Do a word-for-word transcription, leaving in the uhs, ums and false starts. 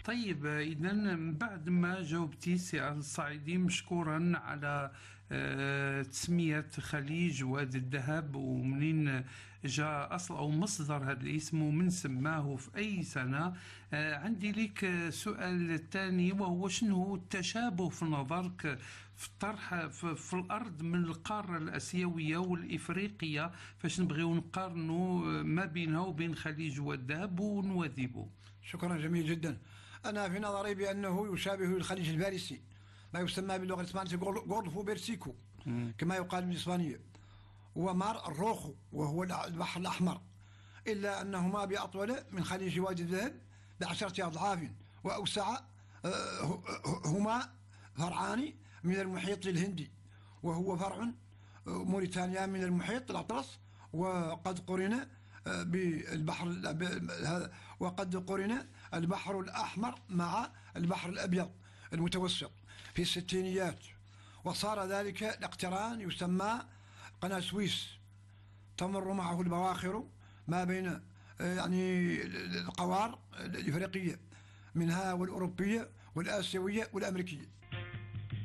طيب إذا من بعد ما جاوبتي سي الصعيدي مشكورا على آه، تسمية خليج وادي الذهب، ومنين جاء أصل أو مصدر هذا الاسم ومن سماه في أي سنة. آه، عندي لك سؤال ثاني، وهو شنو هو التشابه في نظرك في الطرح في, في الأرض من القارة الآسيوية والإفريقية، فاش نبغيو نقارنوا ما بينها وبين خليج والذهب ونواذبه؟ شكرا، جميل جدا. أنا في نظري بأنه يشابه الخليج الفارسي، ما يسمى باللغة الإسبانية غولفو بيرسيكو كما يقال بالإسبانية، ومار الروخو وهو البحر الأحمر، إلا أنهما بأطول من خليج وادي الذهب بعشرة أضعاف وأوسع. هما فرعان من المحيط الهندي، وهو فرع موريتانيا من المحيط الأطلس، وقد قرن بالبحر وقد قرن البحر الأحمر مع البحر الأبيض المتوسط في الستينيات، وصار ذلك الاقتران يسمى قناة سويس، تمر معه البواخر ما بين يعني القوار الإفريقية منها والأوروبية والآسيوية والأمريكية.